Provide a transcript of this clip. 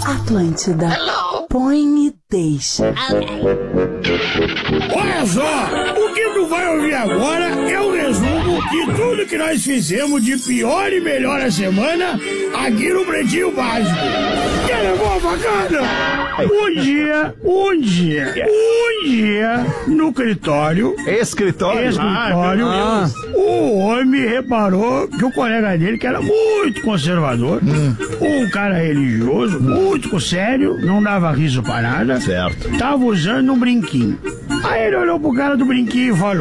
Atlântida. Põe e deixa. Olha só, o que tu vai ouvir agora é o resumo de tudo que nós fizemos de pior e melhor a semana aqui no Pretinho Básico. Que boa bacana! Um dia, no escritório, o homem reparou que o colega dele, que era muito conservador, um cara religioso, muito sério, não dava riso pra nada, certo, tava usando um brinquinho. Aí ele olhou pro cara do brinquinho e falou: